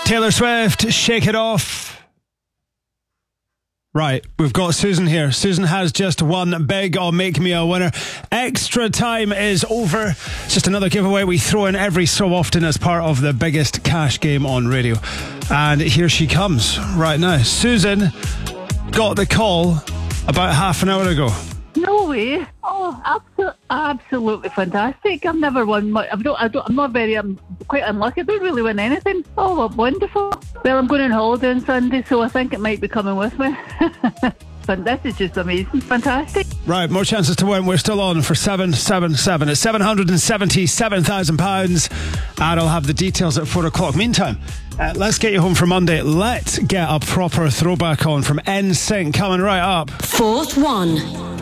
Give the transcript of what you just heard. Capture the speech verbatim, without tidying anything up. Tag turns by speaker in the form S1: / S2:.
S1: Taylor Swift, Shake It Off. Right, we've got Susan here. Susan has just won big on Make Me a Winner. Extra time is over. It's just another giveaway we throw in every so often as part of the biggest cash game on radio. And here she comes right now. Susan got the call about half an hour ago.
S2: No way. Oh, absolutely, absolutely fantastic. I've never won much. I don't, I don't, I'm not very, I'm quite unlucky. I don't really win anything. Oh, well, wonderful. Well, I'm going on holiday on Sunday, so I think it might be coming with me. But this is just amazing. Fantastic.
S1: Right, more chances to win. We're still on for seven seven seven. It's seven hundred seventy-seven thousand pounds. And I'll have the details at four o'clock. Meantime, uh, let's get you home for Monday. Let's get a proper throwback on from N Sync coming right up.
S3: Fourth one.